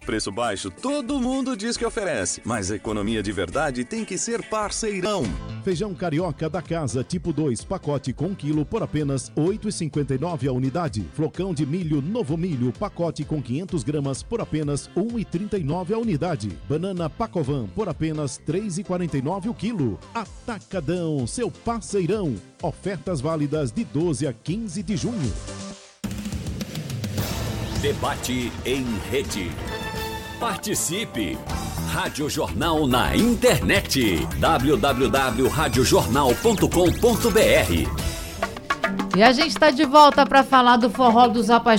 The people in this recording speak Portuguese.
Preço baixo, todo mundo diz que oferece, mas a economia de verdade tem que ser Parceirão. Feijão carioca da casa tipo 2, pacote com quilo por apenas R$ 8,59 a unidade. Flocão de milho Novo Milho, pacote com 500 gramas por apenas R$ 1,39 a unidade. Banana Pacovan por apenas R$ 3,49 o quilo. Atacadão, seu Parceirão. Ofertas válidas de 12 a 15 de junho. Debate em rede. Participe! Rádio Jornal na internet. www.radiojornal.com.br. E a gente está de volta para falar do Forró dos Apaixonados.